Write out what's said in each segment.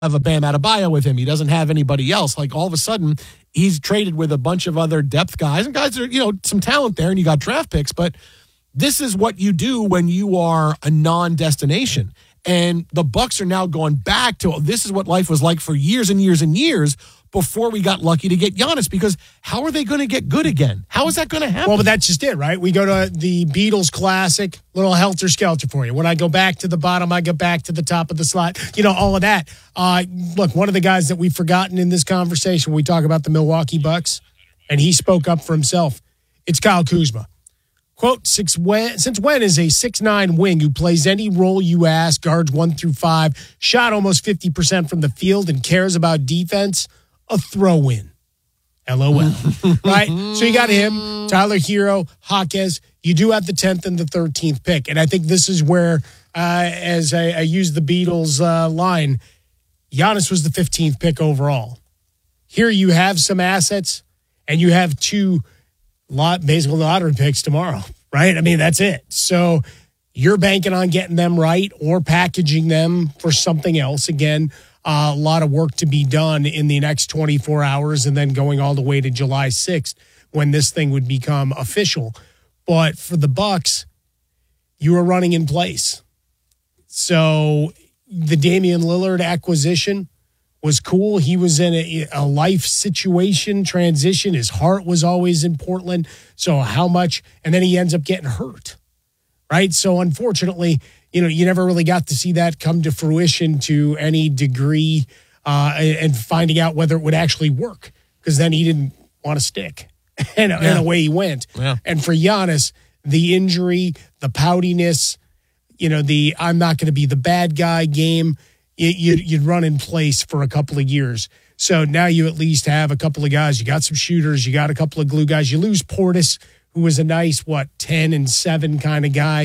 have a Bam Adebayo with him. He doesn't have anybody else. Like all of a sudden, he's traded with a bunch of other depth guys and guys that are, some talent there, and you got draft picks. But this is what you do when you are a non-destination. And the Bucks are now going back to this is what life was like for years and years and years before we got lucky to get Giannis, because how are they going to get good again? How is that going to happen? Well, but that's just it, right? We go to the Beatles classic, little helter-skelter for you. When I go back to the bottom, I go back to the top of the slot, all of that. Look, one of the guys that we've forgotten in this conversation when we talk about the Milwaukee Bucks, and he spoke up for himself, it's Kyle Kuzma. Quote, since when is a 6'9" wing who plays any role you ask, guards 1 through 5, shot almost 50% from the field and cares about defense, a throw-in? LOL. Right? So you got him, Tyler Hero, Jaquez. You do have the 10th and the 13th pick. And I think this is where, as I use the Beatles line, Giannis was the 15th pick overall. Here you have some assets, and you have two basically lottery picks tomorrow, right? I mean, that's it. So you're banking on getting them right or packaging them for something else. Again, a lot of work to be done in the next 24 hours and then going all the way to July 6th when this thing would become official. But for the Bucks, you are running in place. So the Damian Lillard acquisition was cool. He was in a life situation, transition. His heart was always in Portland. So how much? And then he ends up getting hurt, right? So unfortunately, you never really got to see that come to fruition to any degree and finding out whether it would actually work, because then he didn't want to stick. And away he went. Yeah. And for Giannis, the injury, the poutiness, the I'm not going to be the bad guy game, you'd run in place for a couple of years. So now you at least have a couple of guys. You got some shooters. You got a couple of glue guys. You lose Portis, who was a nice, 10 and 7 kind of guy,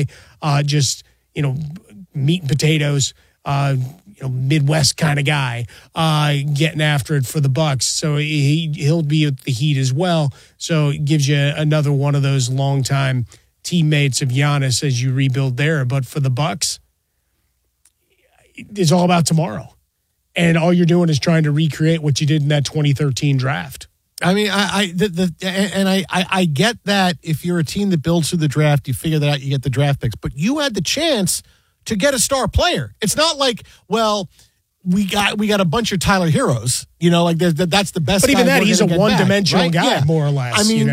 meat and potatoes, Midwest kind of guy, getting after it for the Bucks. So he'll be at the Heat as well. So it gives you another one of those longtime teammates of Giannis as you rebuild there. But for the Bucks, it's all about tomorrow. And all you're doing is trying to recreate what you did in that 2013 draft. I mean, I get that if you're a team that builds through the draft, you figure that out, you get the draft picks. But you had the chance to get a star player. It's not like, well, we got a bunch of Tyler Heroes, that's the best. But even guy that, he's a one-dimensional right? guy, more or less. I mean,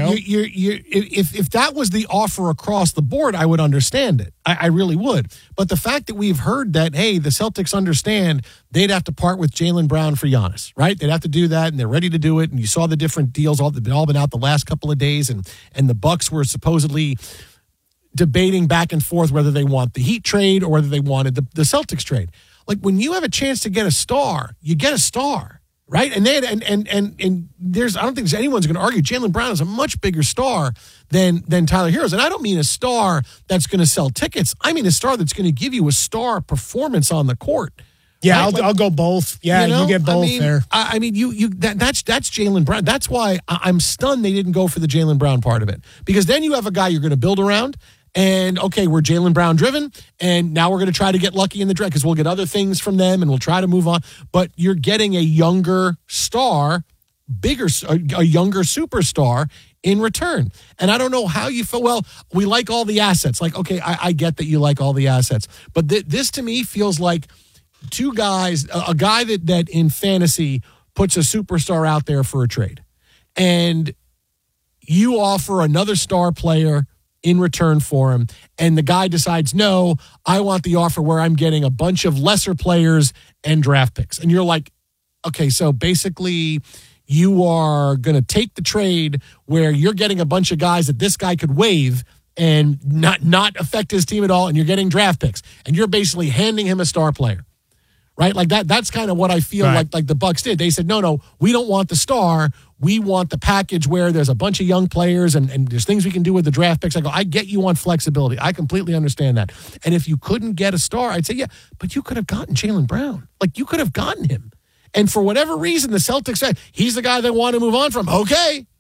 if that was the offer across the board, I would understand it. I really would. But the fact that we've heard that, hey, the Celtics understand they'd have to part with Jaylen Brown for Giannis, right? They'd have to do that, and they're ready to do it. And you saw the different deals, all been out the last couple of days, and the Bucks were supposedly debating back and forth whether they want the Heat trade or whether they wanted the Celtics trade. Like, when you have a chance to get a star, you get a star, right? And there's, I don't think anyone's going to argue Jaylen Brown is a much bigger star than Tyler Heroes. And I don't mean a star that's going to sell tickets. I mean a star that's going to give you a star performance on the court. Yeah, right? I'll go both. Yeah, you get both there. I mean, that's Jaylen Brown. That's why I'm stunned they didn't go for the Jaylen Brown part of it, because then you have a guy you're going to build around. And, okay, we're Jaylen Brown driven, and now we're going to try to get lucky in the draft because we'll get other things from them and we'll try to move on. But you're getting a younger star, a younger superstar in return. And I don't know how you feel. Well, we like all the assets. Like, okay, I get that you like all the assets. But this to me feels like two guys, a guy that in fantasy puts a superstar out there for a trade. And you offer another star player in return for him, and the guy decides, no, I want the offer where I'm getting a bunch of lesser players and draft picks. And you're like, okay, so basically you are going to take the trade where you're getting a bunch of guys that this guy could waive and not affect his team at all, and you're getting draft picks, and you're basically handing him a star player. Right? Like that's kind of what I feel like the Bucks did. They said, no, we don't want the star. We want the package where there's a bunch of young players and there's things we can do with the draft picks. I go, I get you on flexibility. I completely understand that. And if you couldn't get a star, I'd say, yeah, but you could have gotten Jaylen Brown. Like, you could have gotten him. And for whatever reason, the Celtics said, he's the guy they want to move on from. Okay,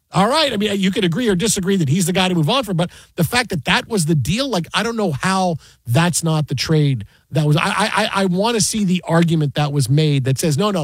All right. I mean, you could agree or disagree that he's the guy to move on from, but the fact that that was the deal, like, I don't know how that's not the trade that was. I want to see the argument that was made that says, no,